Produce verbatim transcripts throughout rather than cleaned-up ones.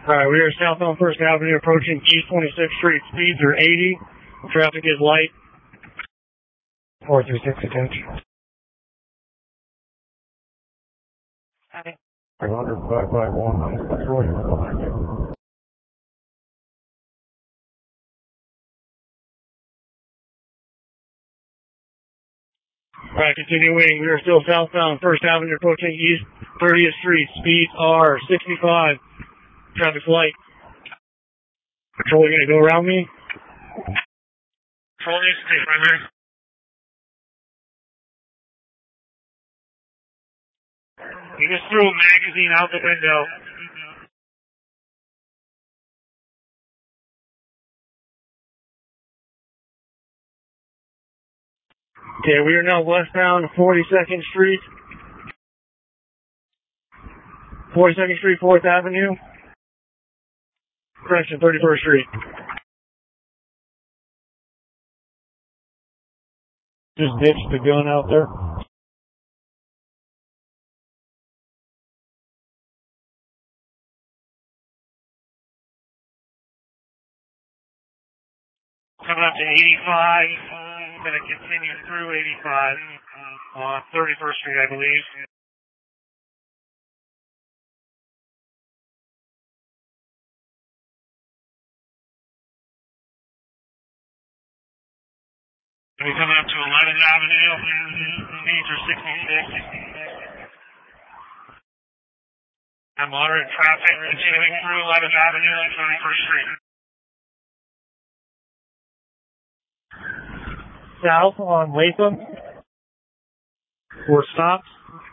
Alright, we are south on First Avenue approaching East twenty-sixth Street. Speeds are eighty. Traffic is light. four three six, attention. Okay. five hundred, five five one. Alright, continuing. We are still southbound First Avenue approaching East thirtieth Street. Speeds are sixty-five. Traffic's light. Patrol, you gonna go around me? Patrol needs to take primary. You just threw a magazine out the window. Okay, we are now westbound forty-second Street. forty-second Street, fourth Avenue. Correction, thirty-first Street. Just ditched the gun out there. Coming up to eighty-five. I'm going to continue through eighty-five. On thirty-first Street, I believe. We're coming up to eleventh Avenue. Speeds are sixty-six. And moderate traffic continuing through eleventh Avenue and thirty-first Street. South on Latham. We're stopped.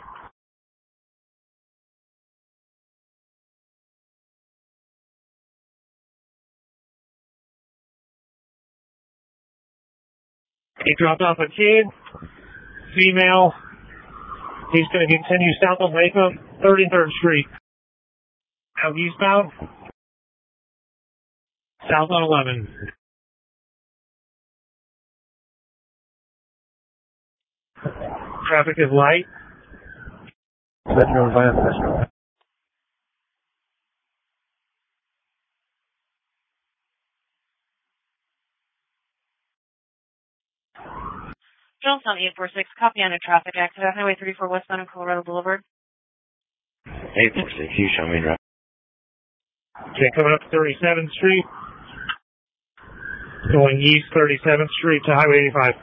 He dropped off a kid, female. He's going to continue south on Latham, thirty-third Street. Out eastbound, south on eleven. Traffic is light. Metro Advance. Jonestown eight four six, copy on a traffic accident, Highway thirty-four westbound on Colorado Boulevard. eight four six, you show me right. Okay, coming up to thirty-seventh Street. Going east thirty-seventh Street to Highway eighty-five.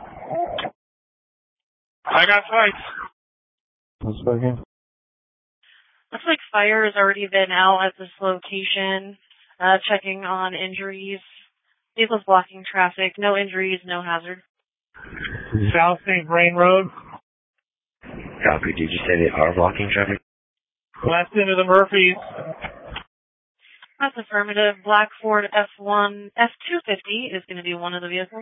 I got sights. Let's go again. Looks like fire has already been out at this location, uh, checking on injuries. Vehicles blocking traffic, no injuries, no hazard. South Saint Vrain Road. Copy, did you say they are blocking traffic? West end of the Murphys. That's affirmative. Black Ford F one, F two fifty is going to be one of the vehicles.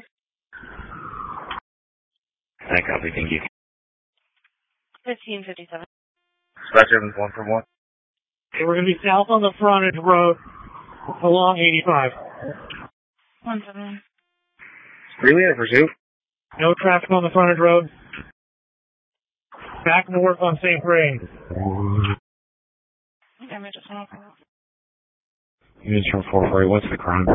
I copy, thank you. fifteen fifty-seven. Scratch Evans, one for one. Okay, we're going to be south on the frontage road along eighty-five. one seven. Really in pursuit? No traffic on the frontage road. Back north on Saint Vrain. Damage just went off. Units from four forty, what's the crime?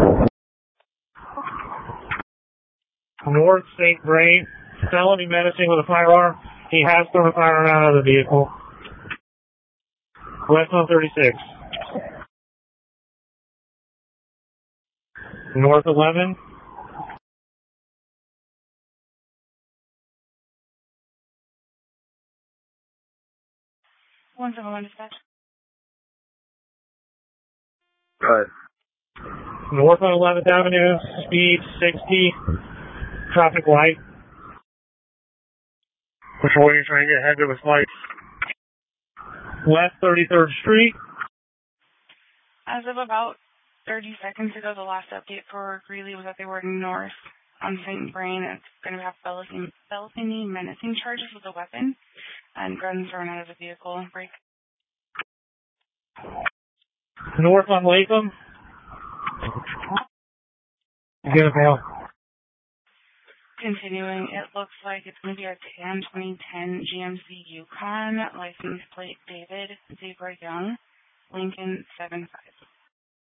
North Saint Vrain. Felony menacing with a firearm. He has thrown a firearm out of the vehicle. West on thirty-six. North eleven. one seven one dispatch. Go ahead. North on eleventh Avenue. Speed sixty. Traffic light. Before you're trying to get ahead of his lights. West thirty-third Street. As of about thirty seconds ago, the last update for Greeley was that they were north on Saint Vrain. It's going to have felony, felony menacing charges with a weapon and guns thrown out of the vehicle. Break. North on Latham. Get a bail. Continuing, it looks like it's going to be a tan twenty ten G M C Yukon, license plate David Zebra Young, Lincoln seven five.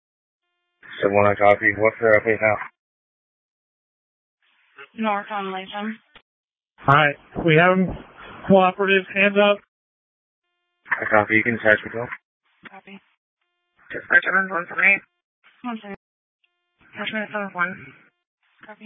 So one I copy. What's their update now? North on Latham. Alright, we have them cooperative, hands up. I copy. You can attach me to them. Copy. Dispatch one one three. One second. Attachment seven one.